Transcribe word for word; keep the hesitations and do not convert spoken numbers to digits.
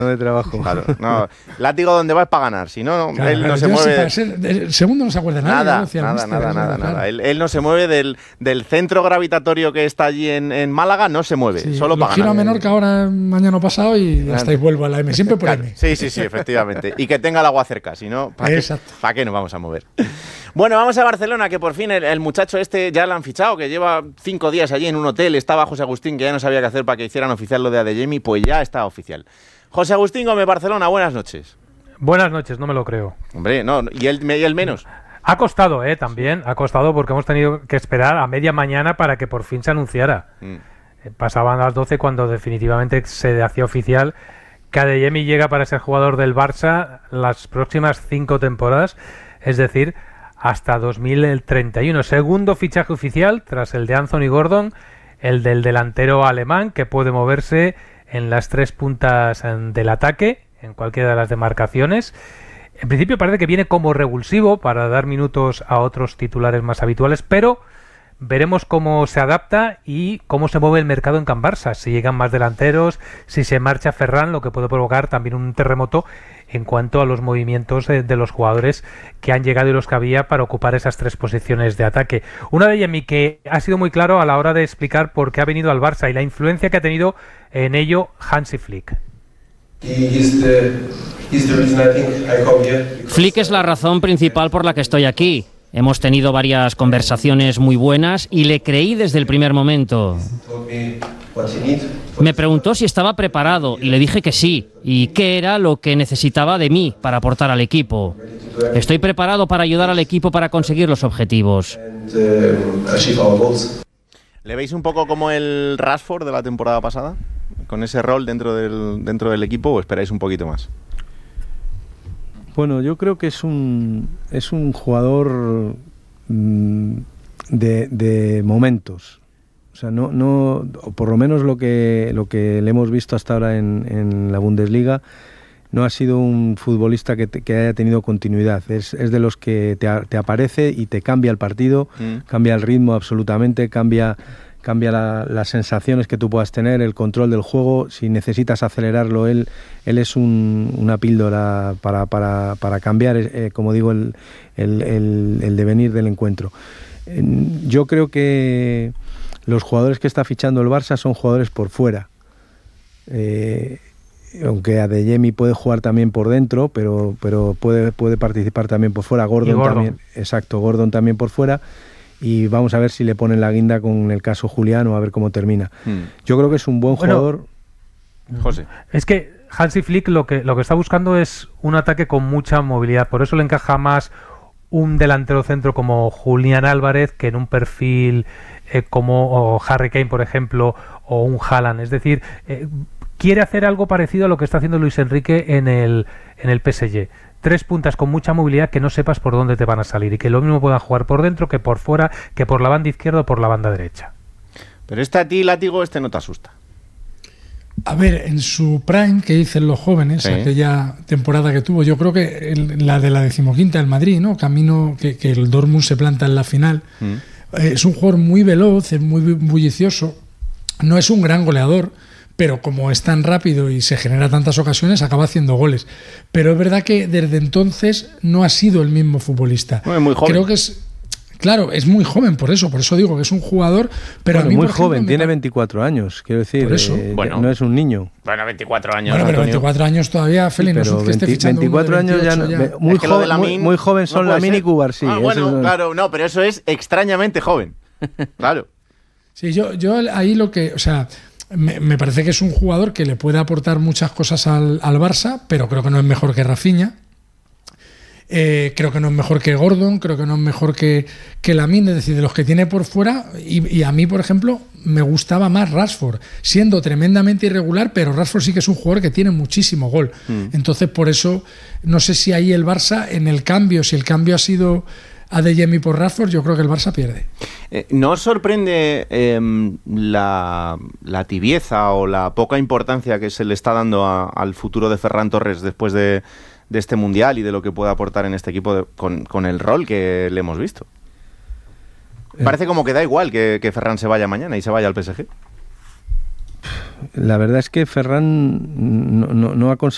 de trabajo. Claro, no, látigo donde va es para ganar, si no, claro, él no claro, se mueve. Ser, el segundo no se acuerda nada. Nada, Mister, nada, nada, claro, nada, claro. nada. Él, él no se mueve del, del centro gravitatorio que está allí en, en Málaga, no se mueve, Sí, solo para giro ganar. a Menorca ahora mañana pasado y Claro. hasta ahí vuelvo a la M, siempre por Claro, M. sí, sí, sí, efectivamente. Y que tenga el agua cerca, si no, ¿para qué, Exacto. ¿para qué nos vamos a mover? Bueno, vamos a Barcelona, que por fin el, el muchacho este ya lo han fichado, que lleva cinco días allí en un hotel, estaba José Agustín, que ya no sabía qué hacer para que hicieran oficial lo de Adeyemi, pues ya está oficial. José Agustín Gómez, Barcelona, buenas noches. Buenas noches, no me lo creo. Hombre, no, y él, y él menos. Ha costado, eh, también, ha costado porque hemos tenido que esperar a media mañana para que por fin se anunciara. Mm. Eh, Pasaban las doce cuando definitivamente se hacía oficial que Adeyemi llega para ser jugador del Barça las próximas cinco temporadas, es decir, hasta dos mil treinta y uno. Segundo fichaje oficial tras el de Anthony Gordon, el del delantero alemán que puede moverse en las tres puntas del ataque, en cualquiera de las demarcaciones. En principio parece que viene como revulsivo para dar minutos a otros titulares más habituales, pero veremos cómo se adapta y cómo se mueve el mercado en Can Barça. Si llegan más delanteros, si se marcha Ferran, lo que puede provocar también un terremoto en cuanto a los movimientos de, de los jugadores que han llegado y los que había para ocupar esas tres posiciones de ataque. Una de ellas, mi que ha sido muy claro a la hora de explicar por qué ha venido al Barça y la influencia que ha tenido en ello Hansi Flick. Flick es la razón principal por la que estoy aquí. Hemos tenido varias conversaciones muy buenas y le creí desde el primer momento. Me preguntó si estaba preparado y le dije que sí, y qué era lo que necesitaba de mí para aportar al equipo. Estoy preparado para ayudar al equipo para conseguir los objetivos. ¿Le veis un poco como el Rashford de la temporada pasada? ¿Con ese rol dentro del, dentro del equipo o esperáis un poquito más? Bueno, yo creo que es un es un jugador mmm, de, de momentos. O sea, no, no, o por lo menos lo que lo que le hemos visto hasta ahora en, en la Bundesliga, no ha sido un futbolista que, te, que haya tenido continuidad. Es, es de los que te, te aparece y te cambia el partido, mm. cambia el ritmo absolutamente, cambia, cambia la, las sensaciones que tú puedas tener, el control del juego. Si necesitas acelerarlo, él, él es un, una píldora para, para, para cambiar, eh, como digo, el, el, el, el devenir del encuentro. Eh, yo creo que los jugadores que está fichando el Barça son jugadores por fuera. Eh, aunque Adeyemi puede jugar también por dentro, pero, pero puede, puede participar también por fuera. Gordon, Gordon también, exacto, Gordon también por fuera. Y vamos a ver si le ponen la guinda con el caso Juliano, a ver cómo termina. Hmm. Yo creo que es un buen bueno, jugador. José. Es que Hansi Flick lo que, lo que está buscando es un ataque con mucha movilidad. Por eso le encaja más un delantero centro como Julián Álvarez que en un perfil eh, como o Harry Kane, por ejemplo, o un Haaland. Es decir, eh, quiere hacer algo parecido a lo que está haciendo Luis Enrique en el, en el P S G. Tres puntas con mucha movilidad que no sepas por dónde te van a salir y que lo mismo puedan jugar por dentro que por fuera, que por la banda izquierda o por la banda derecha. Pero este a ti, Látigo, este no te asusta. A ver, en su prime, que dicen los jóvenes, sí. aquella temporada que tuvo, yo creo que el, la de la decimoquinta del Madrid, ¿no? Camino que, que el Dortmund se planta en la final. Mm. Eh, es un jugador muy veloz, es muy bullicioso, no es un gran goleador, pero como es tan rápido y se genera tantas ocasiones, acaba haciendo goles. Pero es verdad que desde entonces no ha sido el mismo futbolista. No, es muy joven. Creo que es... Claro, es muy joven, por eso, por eso digo que es un jugador, pero bueno, a mí, muy por ejemplo, joven, me... tiene veinticuatro años, quiero decir, por eso. Eh, bueno, no es un niño. Bueno, veinticuatro años. Bueno, pero Antonio. veinticuatro años todavía, Feli, sí, no es que esté fichando veinticuatro años ya, no, ya. Muy, es que joven, Lamin, muy, muy joven son no Lamine y Cubarsí. Ah, bueno, eso... claro, no, pero eso es extrañamente joven. Claro. Sí, yo, yo ahí lo que, o sea, me, me parece que es un jugador que le puede aportar muchas cosas al, al Barça, pero creo que no es mejor que Rafinha. Eh, creo que no es mejor que Gordon, creo que no es mejor que, que Lamine, es decir, de los que tiene por fuera, y, y a mí, por ejemplo, me gustaba más Rashford, siendo tremendamente irregular, pero Rashford sí que es un jugador que tiene muchísimo gol. Mm. Entonces, por eso, no sé si ahí el Barça, en el cambio, si el cambio ha sido Adeyemi por Rashford, yo creo que el Barça pierde. Eh, ¿No os sorprende eh, la, la tibieza o la poca importancia que se le está dando a, al futuro de Ferran Torres después de de este Mundial y de lo que puede aportar en este equipo de, con, con el rol que le hemos visto? Parece como que da igual que, que Ferran se vaya mañana y se vaya al P S G. La verdad es que Ferran no, no, no ha conseguido